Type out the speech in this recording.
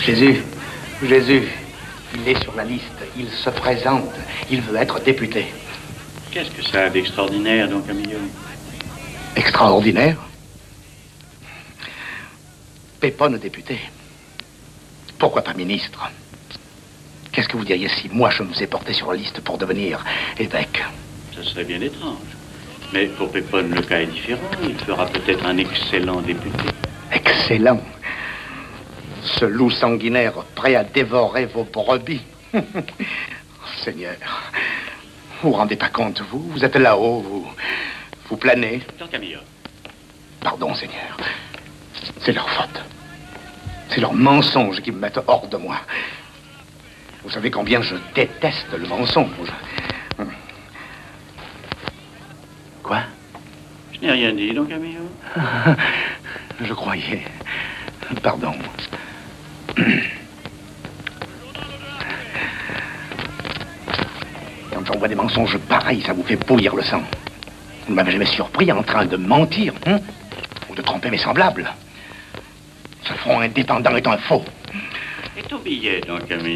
Jésus, Jésus, il est sur la liste, il se présente, il veut être député. Qu'est-ce que ça a d'extraordinaire, don Camillo? Extraordinaire? Peppone député. Pourquoi pas ministre? Qu'est-ce que vous diriez si moi je me vous ai porté sur la liste pour devenir évêque? Ça serait bien étrange. Mais pour Peppone, le cas est différent. Il fera peut-être un excellent député. Excellent. Ce loup sanguinaire prêt à dévorer vos brebis. Seigneur, vous vous rendez pas compte, vous êtes là-haut, vous planez. Don Camillo. Pardon, Seigneur. C'est leur faute. C'est leur mensonge qui me mettent hors de moi. Vous savez combien je déteste le mensonge. Quoi? Je n'ai rien dit, don Camillo. Je croyais. Pardon. Quand j'envoie des mensonges pareils, ça vous fait bouillir le sang. Vous ne m'avez jamais surpris en train de mentir, ou de tromper mes semblables. Ce front indépendant est un faux. Et ton billet, don Camillo?